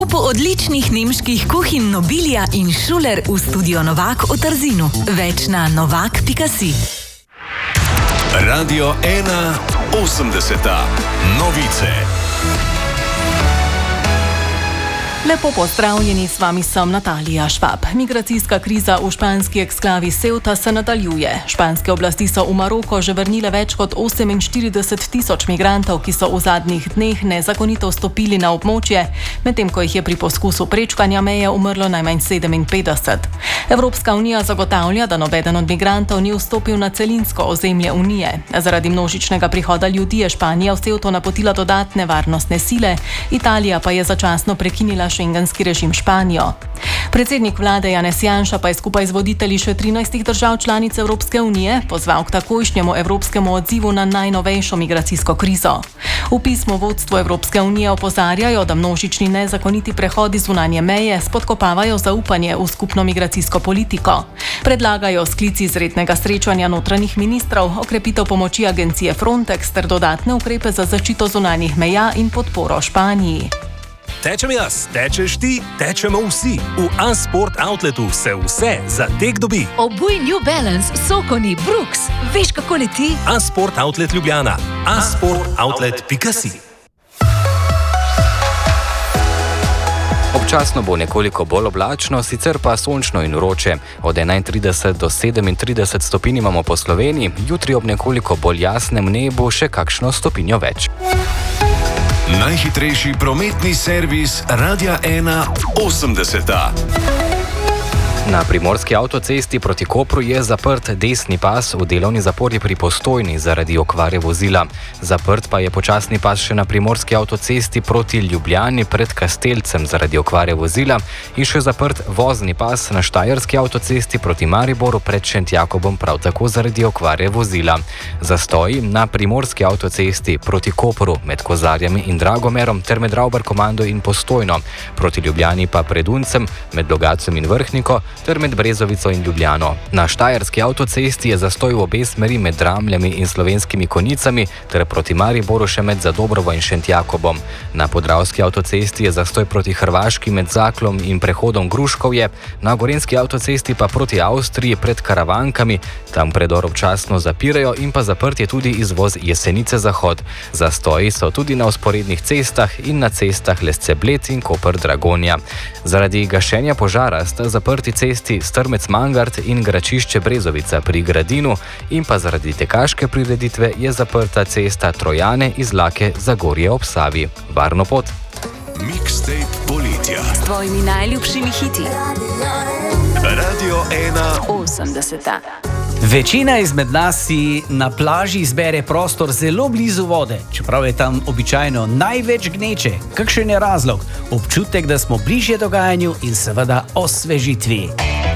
Po odličnih nemških kuhinj Nobilia in Schuler v studio Novak v Trzinu. Več na novak.si. Radio 1 80. Novice. Lepo pozdravljeni, s vami sem Natalija Švab. Migracijska kriza v španski eksklavi Ceuta se nadaljuje. Španske oblasti so v Maroko že vrnile več kot 48.000 migrantov, ki so v zadnjih dneh nezakonito vstopili na območje, medtem ko jih je pri poskusu prečkanja meje umrlo najmanj 57. Evropska unija zagotavlja, da nobeden od migrantov ni vstopil na celinsko ozemlje unije. Zaradi množičnega prihoda ljudi je Španija v Ceuto napotila dodatne varnostne sile, Italija pa je začasno prekinila šengenski režim Španijo. Predsednik vlade Janez Janša pa je skupaj z voditelji še 13 držav članic Evropske unije pozval k takojšnjemu evropskemu odzivu na najnovejšo migracijsko krizo. V pismu vodstvu Evropske unije opozarjajo, da množični nezakoniti prehodi zunanje meje spodkopavajo zaupanje v skupno migracijsko politiko. Predlagajo sklic izrednega srečanja notranjih ministrov, okrepitev pomoči agencije Frontex ter dodatne ukrepe za zaščito zunanjih meja in podporo Španiji. Tečem jaz, tečeš ti, tečemo vsi. V A-Sport Outletu se vse za tek dobi. Obuj New Balance, Sokoni, Brooks. Veš, kako leti? A-Sport Outlet Ljubljana. asportoutlet.si. Občasno bo nekoliko bolj oblačno, sicer pa sončno in vroče. Od 31 do 37 stopinj imamo po Sloveniji, jutri ob nekoliko bolj jasnem nebu še kakšno stopinjo več. Najhitrejši prometni servis Radia 1 80. Na primorski avtocesti proti Kopru je zaprt desni pas v delovni zapori pri Postojni zaradi okvare vozila. Zaprt pa je počasni pas še na primorski avtocesti proti Ljubljani pred Kastelcem zaradi okvare vozila in še zaprt vozni pas na štajerski avtocesti proti Mariboru pred Šentjakobom prav tako zaradi okvare vozila. Zastoji na primorski avtocesti proti Kopru med Kozarjami in Dragomerom ter med Ravbarkomando in Postojno, proti Ljubljani pa pred Uncem, med Logatcem in Vrhniko ter med Brezovico in Ljubljano. Na štajerski avtocesti je zastoj v obe smeri med Dramljami in Slovenskimi Konjicami ter proti Mariboru še med Zadobrovo in Šentjakobom. Na podravski avtocesti je zastoj proti Hrvaški med Zaklom in prehodom Gruškovje, na gorenski avtocesti pa proti Avstriji pred Karavankami, tam predor občasno zapirajo in pa zaprt je tudi izvoz Jesenice Zahod. Zastoji so tudi na vzporednih cestah in na cestah Lesce-Bled in Koper-Dragonja. Zaradi gašenja požara sta zaprti cesti Strmec-Mangart in Gračišče Brezovica pri Gradinu in pa zaradi tekaške prireditve je zaprta cesta Trojane iz Lake Zagorje ob Savi. Varno pot! Mixtape poletja. S tvojimi najljubšimi hiti. Radio 1 80. Večina izmed nas si na plaži izbere prostor zelo blizu vode, čeprav je tam običajno največ gneče. Kakšen je razlog? Občutek, da smo bližje dogajanju in seveda osvežitvi.